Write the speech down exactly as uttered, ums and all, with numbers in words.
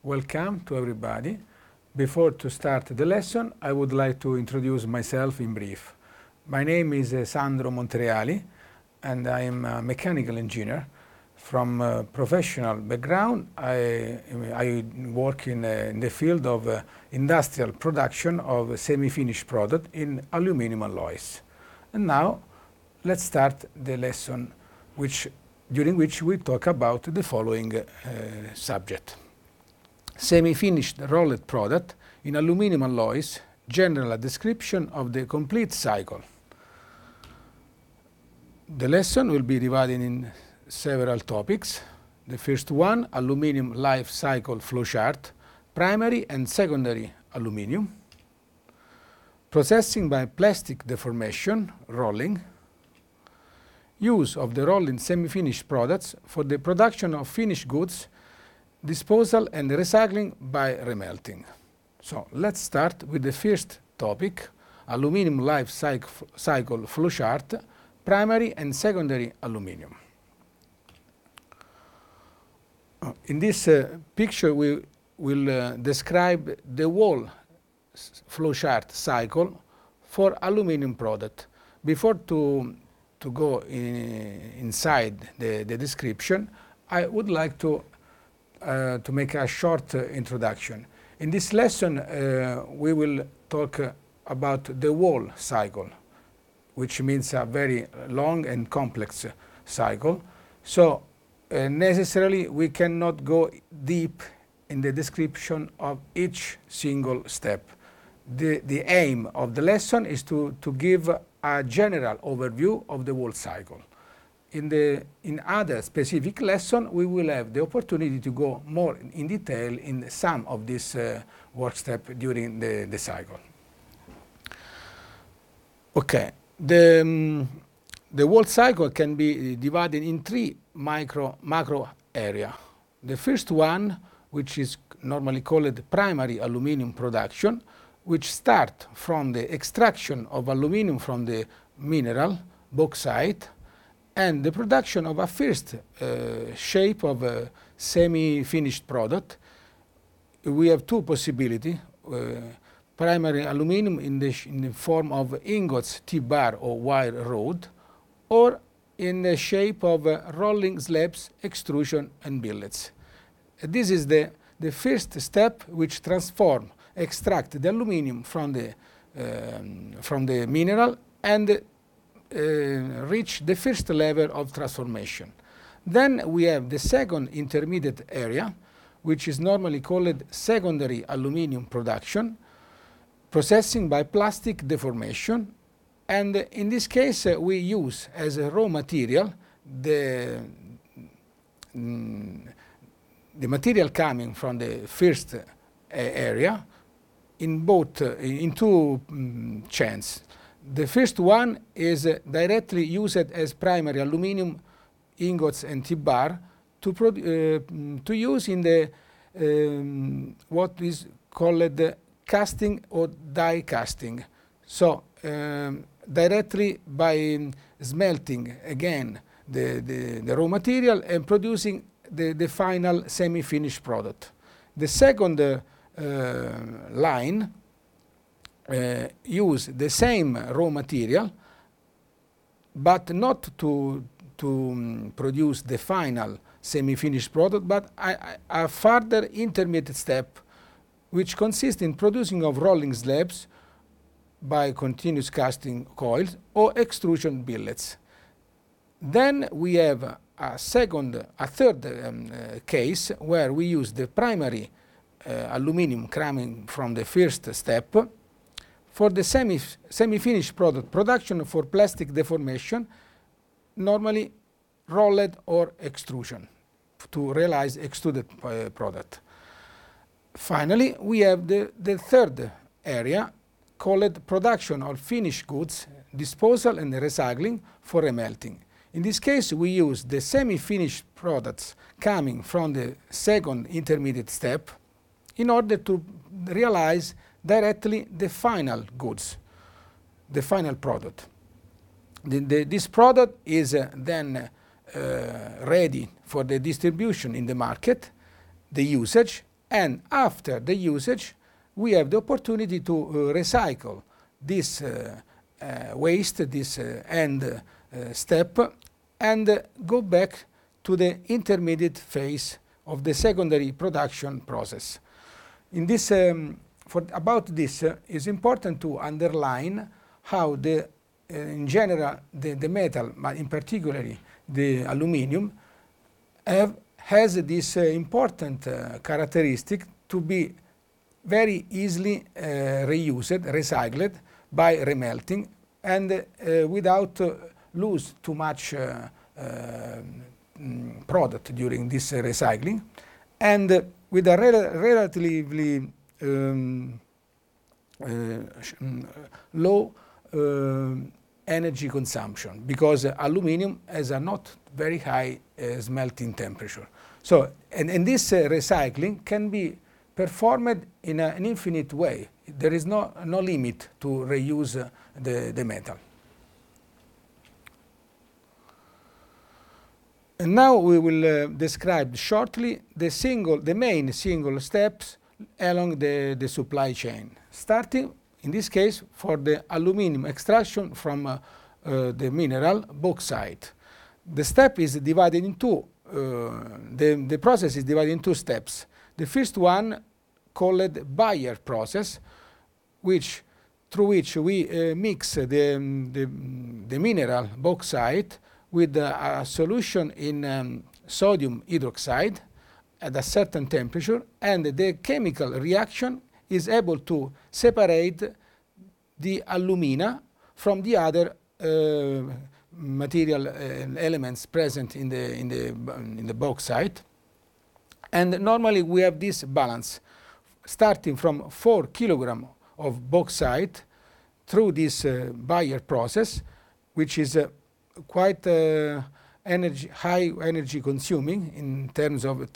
Welcome to everybody. Before to start the lesson, I would like to introduce myself in brief. My name is uh, Sandro Montereali, and I am a mechanical engineer. From a professional background, I, I work in, uh, in the field of uh, industrial production of semi-finished product in aluminum alloys. And now, let's start the lesson, which, during which we talk about the following uh, subject. Semi-finished rolled product in aluminum alloys, general description of the complete cycle. The lesson will be divided in several topics. The first one, aluminum life cycle flowchart, primary and secondary aluminum, processing by plastic deformation, rolling, use of the rolling semi-finished products for the production of finished goods, disposal and recycling by remelting. So let's start with the first topic, aluminum life cycle, cycle flowchart, primary and secondary aluminum. In this uh, picture, we will uh, describe the whole flowchart cycle for aluminum product. Before to, to go in, inside the, the description, I would like to Uh, to make a short uh, introduction. In this lesson, uh, we will talk uh, about the whole cycle, which means a very long and complex uh, cycle. So uh, necessarily we cannot go deep in the description of each single step. The, the aim of the lesson is to, to give a general overview of the whole cycle. In, the, in other specific lesson, we will have the opportunity to go more in detail in some of these uh, work steps during the, the cycle. Okay, the, um, the whole cycle can be divided in three micro, macro areas. The first one, which is normally called primary aluminum production, which starts from the extraction of aluminum from the mineral, bauxite, and the production of a first uh, shape of a semi-finished product. We have two possibilities, uh, primary aluminum in the, in the form of ingots, T-bar or wire rod, or in the shape of uh, rolling slabs, extrusion and billets. This is the, the first step which transform, extract the aluminum from the, um, from the mineral and Uh, reach the first level of transformation. Then we have the second intermediate area, which is normally called secondary aluminum production, processing by plastic deformation. And uh, in this case, uh, we use as a raw material the, mm, the material coming from the first uh, area in both, uh, in two um, chains. The first one is uh, directly used as primary aluminum ingots and T-bar to, uh, to use in the um, what is called uh, casting or die casting. So um, directly by um, smelting again the, the, the raw material and producing the, the final semi-finished product. The second uh, uh, line Uh, use the same raw material, but not to, to um, produce the final semi-finished product, but a, a further intermediate step, which consists in producing of rolling slabs by continuous casting coils or extrusion billets. Then we have a second, a third um, uh, case where we use the primary uh, aluminum coming from the first step for the semi, semi-finished product production for plastic deformation, normally rolled or extrusion, to realize extruded uh, product. Finally, we have the, the third area called production of finished goods, disposal and recycling for remelting. In this case, we use the semi-finished products coming from the second intermediate step in order to realize directly the final goods, the final product. The, the, this product is uh, then uh, ready for the distribution in the market, the usage, And after the usage, we have the opportunity to uh, recycle this uh, uh, waste, this uh, end uh, step, and uh, go back to the intermediate phase of the secondary production process. In this, um, for about this, uh, it's important to underline how the, uh, in general, the, the metal, but in particular the aluminium, have, has this uh, important uh, characteristic to be very easily uh, reused, recycled by remelting, and uh, without uh, lose too much uh, uh, product during this uh, recycling, and uh, with a rel relatively um, uh, low uh, energy consumption, because uh, aluminium has a not very high uh, smelting temperature. So, and, and this uh, recycling can be performed in a, an infinite way. There is no, no limit to reuse uh, the, the metal. And now we will uh, describe shortly the single, the main single steps along the, the supply chain, starting in this case for the aluminum extraction from uh, uh, the mineral bauxite. The step is divided in two. Uh, the, the process is divided in two steps. The first one, called Bayer process, which through which we uh, mix the, the, the mineral bauxite with a, a solution in um, sodium hydroxide at a certain temperature, and the chemical reaction is able to separate the alumina from the other uh, material uh, elements present in the, in, the, in the bauxite. And normally we have this balance, starting from four kilograms of bauxite through this uh, Bayer process, which is uh, quite uh, energy, high energy consuming in terms of